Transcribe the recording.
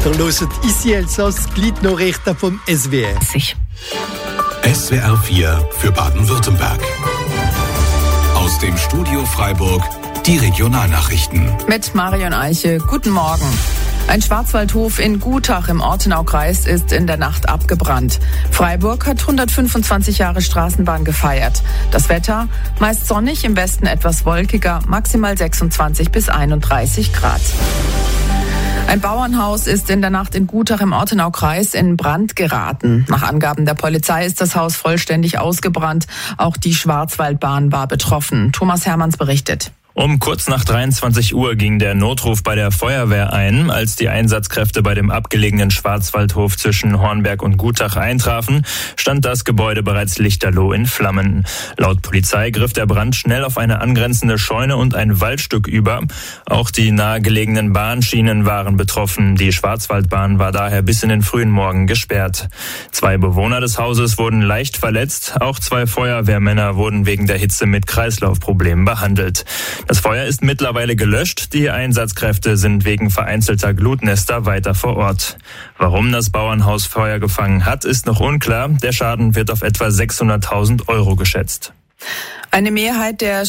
Ihr hört «Ici Elsass», die Gliednachrichten vom SWR. SWR 4 für Baden-Württemberg. Aus dem Studio Freiburg die Regionalnachrichten. Mit Marion Eiche, guten Morgen. Ein Schwarzwaldhof in Gutach im Ortenaukreis ist in der Nacht abgebrannt. Freiburg hat 125 Jahre Straßenbahn gefeiert. Das Wetter meist sonnig, im Westen etwas wolkiger, maximal 26 bis 31 Grad. Ein Bauernhaus ist in der Nacht in Gutach im Ortenaukreis in Brand geraten. Nach Angaben der Polizei ist das Haus vollständig ausgebrannt. Auch die Schwarzwaldbahn war betroffen. Thomas Hermanns berichtet. Um kurz nach 23 Uhr ging der Notruf bei der Feuerwehr ein. Als die Einsatzkräfte bei dem abgelegenen Schwarzwaldhof zwischen Hornberg und Gutach eintrafen, stand das Gebäude bereits lichterloh in Flammen. Laut Polizei griff der Brand schnell auf eine angrenzende Scheune und ein Waldstück über. Auch die nahegelegenen Bahnschienen waren betroffen. Die Schwarzwaldbahn war daher bis in den frühen Morgen gesperrt. 2 Bewohner des Hauses wurden leicht verletzt. Auch 2 Feuerwehrmänner wurden wegen der Hitze mit Kreislaufproblemen behandelt. Das Feuer ist mittlerweile gelöscht. Die Einsatzkräfte sind wegen vereinzelter Glutnester weiter vor Ort. Warum das Bauernhaus Feuer gefangen hat, ist noch unklar. Der Schaden wird auf etwa 600.000 € geschätzt. Eine Mehrheit der